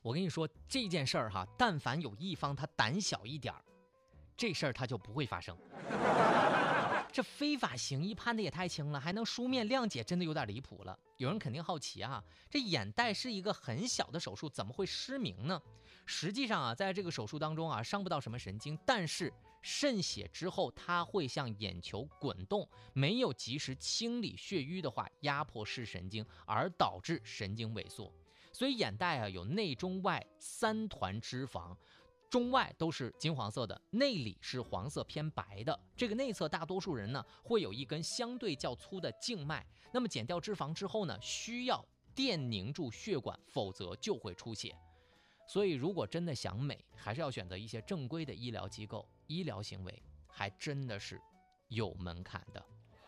我跟你说这件事儿哈，但凡有一方他胆小一点儿，这事儿他就不会发生。这非法行医判的也太轻了，还能书面谅解，真的有点离谱了。有人肯定好奇啊，这眼袋是一个很小的手术，怎么会失明呢？实际上啊，在这个手术当中啊，伤不到什么神经，但是渗血之后，它会向眼球滚动，没有及时清理血瘀的话，压迫视神经，而导致神经萎缩。所以眼袋啊，有内中外3团脂肪。中外都是金黄色的，内里是黄色偏白的。这个内侧大多数人呢会有一根相对较粗的静脉，那么减掉脂肪之后呢，需要电凝住血管，否则就会出血。所以如果真的想美，还是要选择一些正规的医疗机构，医疗行为还真的是有门槛的。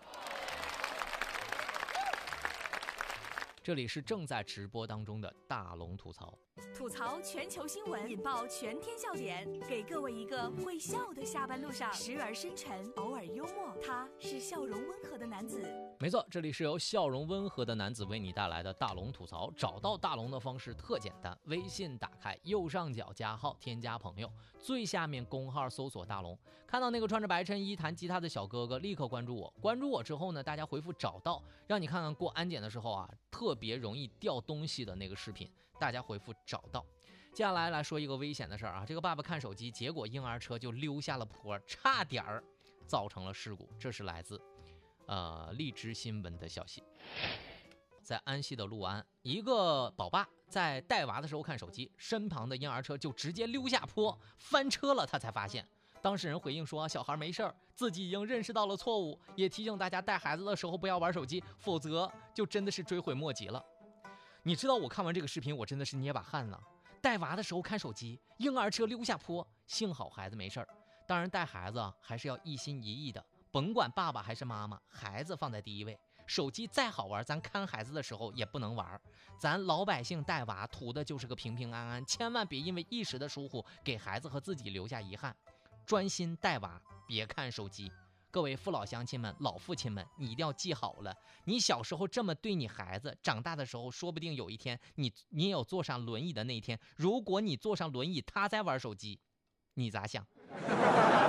这里是正在直播当中的大龙吐槽， 吐槽全球新闻，引爆全天笑点，给各位一个会笑的下班路上，时而深沉，偶尔幽默，他是笑容温和的男子。 没错，这里是由笑容温和的男子为你带来的大龙吐槽。找到大龙的方式特简单，微信打开右上角加号，添加朋友，最下面公号搜索大龙，看到那个穿着白衬衣弹吉他的小哥哥，立刻关注我。关注我之后呢，大家回复找到，让你看看过安检的时候啊，特别容易掉东西的那个视频，大家回复找到。接下来说一个危险的事儿啊，这个爸爸看手机，结果婴儿车就溜下了坡，差点造成了事故。这是来自荔枝新闻的消息。在安溪的六安，一个宝爸在带娃的时候看手机，身旁的婴儿车就直接溜下坡翻车了，他才发现。当事人回应说，小孩没事儿，自己已经认识到了错误，也提醒大家带孩子的时候不要玩手机，否则就真的是追悔莫及了。你知道我看完这个视频，我真的是捏把汗了。带娃的时候看手机，婴儿车溜下坡，幸好孩子没事儿。当然带孩子还是要一心一意的，甭管爸爸还是妈妈，孩子放在第一位。手机再好玩，咱看孩子的时候也不能玩。咱老百姓带娃图的就是个平平安安，千万别因为一时的疏忽给孩子和自己留下遗憾。专心带娃，别看手机。各位父老乡亲们，老父亲们，你一定要记好了，你小时候这么对你孩子，长大的时候说不定有一天你也有坐上轮椅的那一天。如果你坐上轮椅，他在玩手机，你咋想？